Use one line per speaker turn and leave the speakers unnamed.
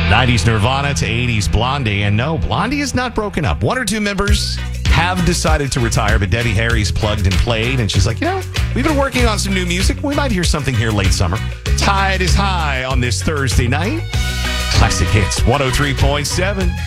90s Nirvana to 80s Blondie. And no, Blondie is not broken up. One or two members have decided to retire, but Debbie Harry's plugged and played. And she's like, we've been working on some new music. We might hear something here late summer. Tide is high on this Thursday night. Classic Hits 103.7.